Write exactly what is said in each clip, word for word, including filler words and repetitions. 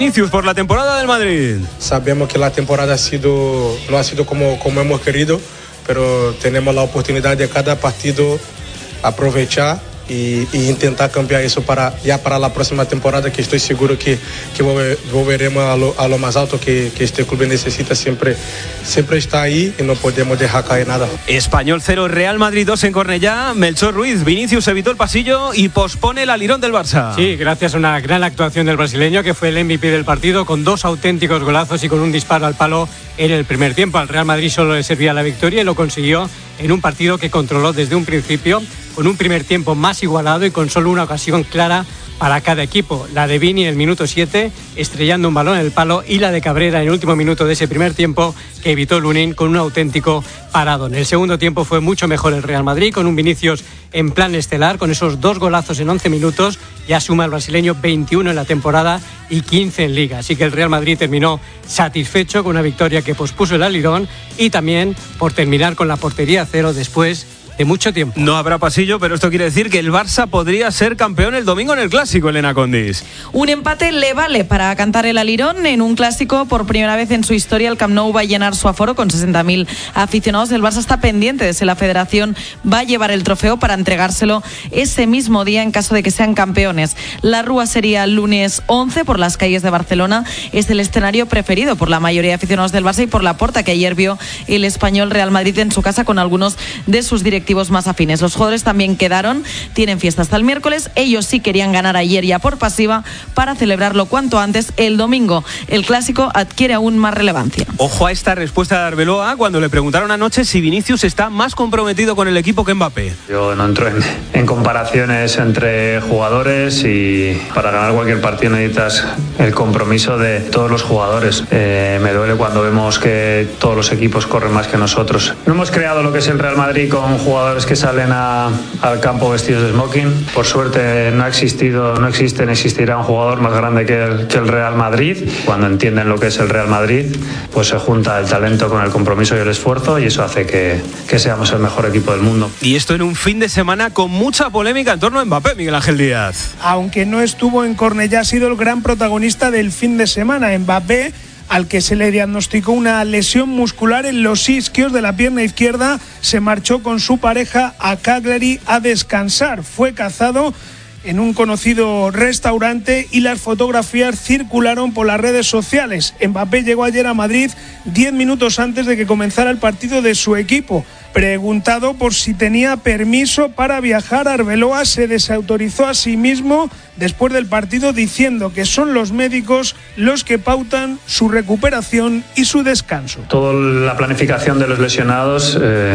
Vinicius por la temporada del Madrid. Sabemos que la temporada ha sido, no ha sido como, como hemos querido, pero tenemos la oportunidad de cada partido aprovechar y, y intentar cambiar eso para, ya para la próxima temporada, que estoy seguro que, que volveremos a lo, a lo más alto que, que este club necesita. Siempre, siempre está ahí y no podemos dejar caer nada. Español cero, Real Madrid dos en Cornellá. Melchor Ruiz, Vinicius evitó el pasillo y pospone el alirón del Barça. Sí, gracias a una gran actuación del brasileño, que fue el M V P del partido, con dos auténticos golazos y con un disparo al palo en el primer tiempo. Al Real Madrid solo le servía la victoria y lo consiguió en un partido que controló desde un principio, con un primer tiempo más igualado y con solo una ocasión clara para cada equipo. La de Vini en el minuto siete, estrellando un balón en el palo, y la de Cabrera en el último minuto de ese primer tiempo, que evitó Lunin con un auténtico parado. En el segundo tiempo fue mucho mejor el Real Madrid, con un Vinicius en plan estelar, con esos dos golazos en once minutos. Ya suma el brasileño veintiuno en la temporada y quince en Liga. Así que el Real Madrid terminó satisfecho con una victoria que pospuso el alirón, y también por terminar con la portería a cero después de mucho tiempo. No habrá pasillo, pero esto quiere decir que el Barça podría ser campeón el domingo en el Clásico, Elena Condis. Un empate le vale para cantar el alirón en un Clásico. Por primera vez en su historia, el Camp Nou va a llenar su aforo con sesenta mil aficionados. El Barça está pendiente de si la Federación va a llevar el trofeo para entregárselo ese mismo día en caso de que sean campeones. La Rúa sería el lunes once por las calles de Barcelona. Es el escenario preferido por la mayoría de aficionados del Barça y por Laporta, que ayer vio el Español Real Madrid en su casa con algunos de sus directivos más afines. Los jugadores también quedaron, tienen fiesta hasta el miércoles. Ellos sí querían ganar ayer ya por pasiva para celebrarlo cuanto antes. El domingo el Clásico adquiere aún más relevancia. Ojo a esta respuesta de Arbeloa cuando le preguntaron anoche si Vinicius está más comprometido con el equipo que Mbappé. Yo no entro en, en comparaciones entre jugadores, y para ganar cualquier partido necesitas el compromiso de todos los jugadores. Eh, me duele cuando vemos que todos los equipos corren más que nosotros. No hemos creado lo que es el Real Madrid con jugadores que salen a, al campo vestidos de smoking. Por suerte no ha existido, no existe ni existirá un jugador más grande que el, que el Real Madrid. Cuando entienden lo que es el Real Madrid, pues se junta el talento con el compromiso y el esfuerzo, y eso hace que, que seamos el mejor equipo del mundo. Y esto en un fin de semana con mucha polémica en torno a Mbappé, Miguel Ángel Díaz. Aunque no estuvo en Cornellá, ha sido el gran protagonista del fin de semana. Mbappé, al que se le diagnosticó una lesión muscular en los isquios de la pierna izquierda, se marchó con su pareja a Cagliari a descansar. Fue cazado en un conocido restaurante y las fotografías circularon por las redes sociales. Mbappé llegó ayer a Madrid diez minutos antes de que comenzara el partido de su equipo. Preguntado por si tenía permiso para viajar, Arbeloa se desautorizó a sí mismo después del partido, diciendo que son los médicos los que pautan su recuperación y su descanso. Toda la planificación de los lesionados eh,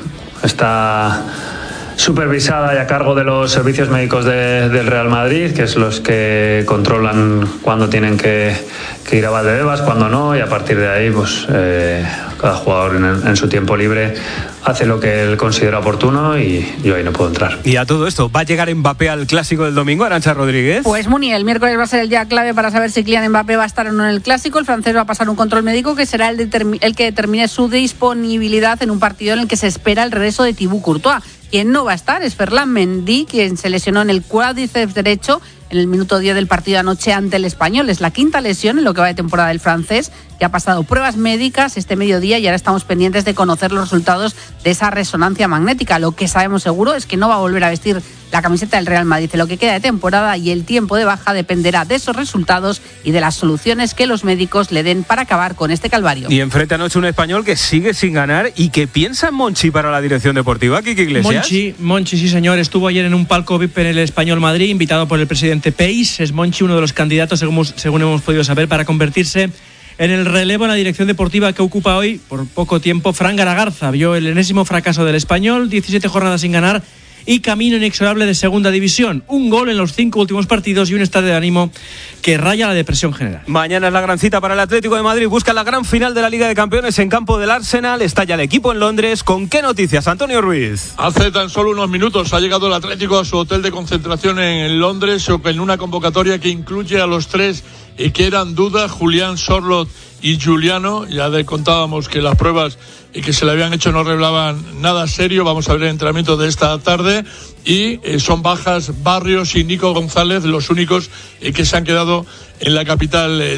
está supervisada y a cargo de los servicios médicos de, del Real Madrid, que es los que controlan cuándo tienen que, que ir a Valdebebas, cuándo no, y a partir de ahí pues eh, cada jugador en, en su tiempo libre hace lo que él considera oportuno, y yo ahí no puedo entrar. Y a todo esto, ¿va a llegar Mbappé al Clásico del domingo, Arantxa Rodríguez? Pues Muni, el miércoles va a ser el día clave para saber si Kylian Mbappé va a estar o no en el Clásico. El francés va a pasar un control médico que será el, determi- el que determine su disponibilidad en un partido en el que se espera el regreso de Thibaut Courtois. Quien no va a estar es Ferland Mendy, quien se lesionó en el cuádriceps derecho en el minuto diez del partido de anoche ante el Español. Es la quinta lesión en lo que va de temporada del francés, que ha pasado pruebas médicas este mediodía, y ahora estamos pendientes de conocer los resultados de esa resonancia magnética. Lo que sabemos seguro es que no va a volver a vestir la camiseta del Real Madrid en lo que queda de temporada, y el tiempo de baja dependerá de esos resultados y de las soluciones que los médicos le den para acabar con este calvario. Y enfrente anoche un Español que sigue sin ganar y que piensa en Monchi para la dirección deportiva. Kiki Iglesias. Monchi, Monchi, sí señor, estuvo ayer en un palco V I P en el Español Madrid, invitado por el presidente Peis. Es Monchi uno de los candidatos, según, según hemos podido saber, para convertirse en el relevo en la dirección deportiva que ocupa hoy, por poco tiempo, Fran Garagarza. Vio el enésimo fracaso del Español, diecisiete jornadas sin ganar y camino inexorable de segunda división. Un gol en los cinco últimos partidos y un estado de ánimo que raya la depresión general. Mañana es la gran cita para el Atlético de Madrid. Busca la gran final de la Liga de Campeones en campo del Arsenal. Está ya el equipo en Londres. ¿Con qué noticias, Antonio Ruiz? Hace tan solo unos minutos ha llegado el Atlético a su hotel de concentración en Londres, en una convocatoria que incluye a los tres y que eran dudas, Julián, Sorloth y Giuliano. Ya le contábamos que las pruebas que se le habían hecho no revelaban nada serio. Vamos a ver el entrenamiento de esta tarde. Y eh, son bajas Barrios y Nico González, los únicos eh, que se han quedado en la capital eh,